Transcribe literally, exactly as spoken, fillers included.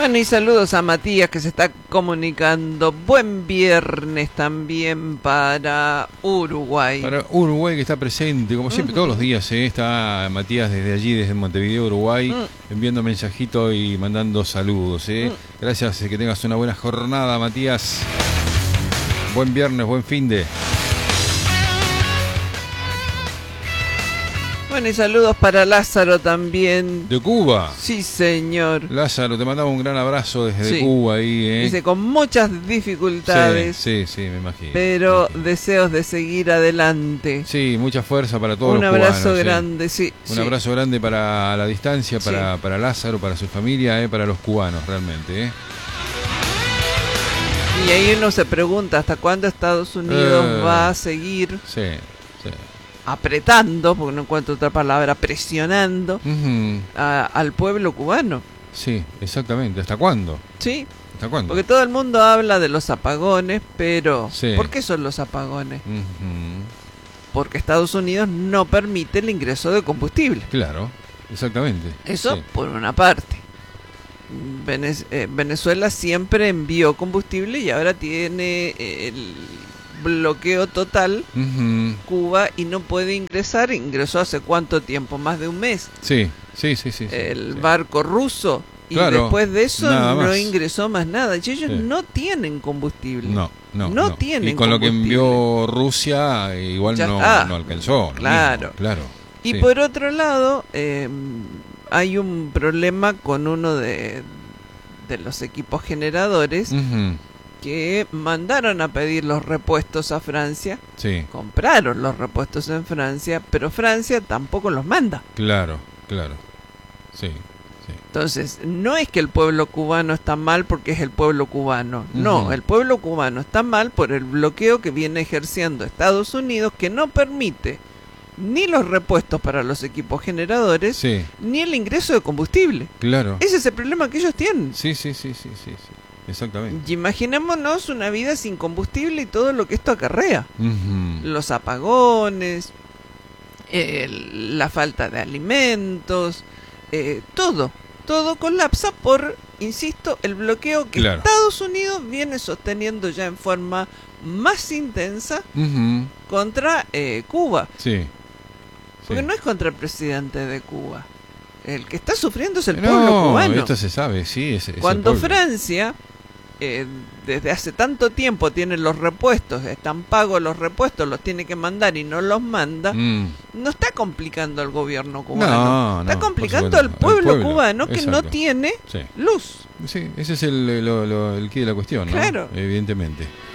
Bueno, y saludos a Matías que se está comunicando. Buen viernes también para Uruguay. Para Uruguay, que está presente, como siempre, uh-huh. todos los días, ¿eh? Está Matías desde allí, desde Montevideo, Uruguay, uh-huh. enviando mensajito y mandando saludos, ¿eh? Uh-huh. Gracias, que tengas una buena jornada, Matías. Buen viernes, buen finde. Bueno, y saludos para Lázaro también. ¿De Cuba? Sí, señor. Lázaro, te mandaba un gran abrazo desde sí. Cuba ahí, ¿eh? Dice, con muchas dificultades. Sí, sí, sí, me imagino. Pero me imagino. deseos de seguir adelante. Sí, mucha fuerza para todos un los cubanos. Un abrazo ¿eh? grande, sí. Un sí. abrazo grande para la distancia, para, sí. para Lázaro, para su familia, ¿eh? Para los cubanos, realmente, ¿eh? Y ahí uno se pregunta, ¿hasta cuándo Estados Unidos eh, va a seguir? Sí, sí. apretando, porque no encuentro otra palabra, presionando uh-huh. a, al pueblo cubano. Sí, exactamente. ¿Hasta cuándo? Sí. ¿Hasta cuándo? Porque todo el mundo habla de los apagones, pero sí. ¿por qué son los apagones? Uh-huh. Porque Estados Unidos no permite el ingreso de combustible. Claro, exactamente. Eso sí. por una parte. Venez- eh, Venezuela siempre envió combustible y ahora tiene eh, el bloqueo total uh-huh. Cuba y no puede ingresar. Ingresó hace cuánto tiempo, más de un mes. Sí, sí, sí, sí. El sí. barco ruso y claro, después de eso no más. ingresó más nada. Y ellos sí. no tienen combustible. No, no, no, no. tienen. Y con lo que combustible. envió Rusia igual no, no alcanzó. Claro, mismo, claro. Y sí. por otro lado eh, hay un problema con uno de de los equipos generadores. Uh-huh. Que mandaron a pedir los repuestos a Francia, sí. compraron los repuestos en Francia, pero Francia tampoco los manda. Claro, claro, sí, sí. Entonces, no es que el pueblo cubano está mal porque es el pueblo cubano, uh-huh. no, el pueblo cubano está mal por el bloqueo que viene ejerciendo Estados Unidos, que no permite ni los repuestos para los equipos generadores, sí. ni el ingreso de combustible. Claro. Ese es el problema que ellos tienen. Sí, sí, sí, sí, sí, sí. Exactamente. Y imaginémonos una vida sin combustible y todo lo que esto acarrea. Uh-huh. Los apagones, eh, la falta de alimentos, eh, todo, todo colapsa por, insisto, el bloqueo que claro. Estados Unidos viene sosteniendo ya en forma más intensa uh-huh. contra eh, Cuba. Sí. Porque sí. no es contra el presidente de Cuba. El que está sufriendo es el no, pueblo cubano. Esto se sabe, sí. Es, es Cuando Francia... Eh, desde hace tanto tiempo tiene los repuestos, están pagos los repuestos, los tiene que mandar y no los manda, mm. no está complicando al gobierno cubano, no, está no, complicando al pueblo, el pueblo cubano que exacto. no tiene sí. luz. Sí, ese es el, lo, lo, el quid de la cuestión, ¿no? Claro. Evidentemente.